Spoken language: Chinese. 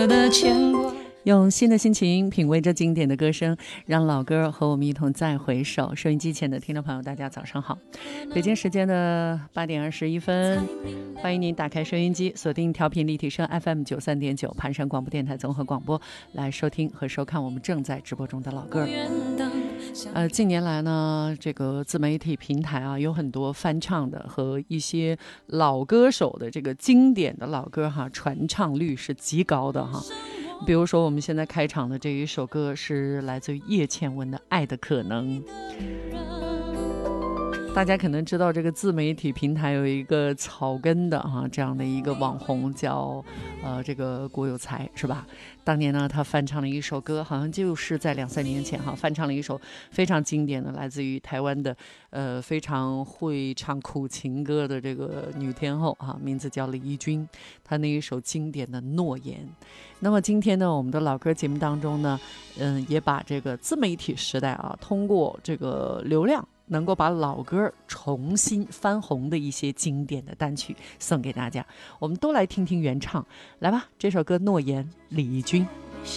我的牵挂。 用新的心情品味着经典的歌声，让老歌和我们一同再回首。收音机前的听众朋友大家早上好，北京时间的8点21分，欢迎您打开收音机，锁定调频立体声 FM 93.9盘山广播电台综合广播，来收听和收看我们正在直播中的老歌。近年来呢，这个自媒体平台啊，有很多翻唱的和一些老歌手的这个经典的老歌哈，传唱率是极高的哈。比如说我们现在开场的这一首歌是来自于叶倩文的《爱的可能》。大家可能知道这个自媒体平台有一个草根的这样的一个网红叫这个郭有才是吧？当年呢他翻唱了一首歌，好像就是在2-3年前翻唱了一首非常经典的来自于台湾的非常会唱苦情歌的这个女天后名字叫李翊君，她那一首经典的诺言。那么今天呢我们的老歌节目当中呢也把这个自媒体时代通过这个流量能够把老歌重新翻红的一些经典的单曲送给大家，我们都来听听原唱。来吧，这首歌《诺言》，李翊君。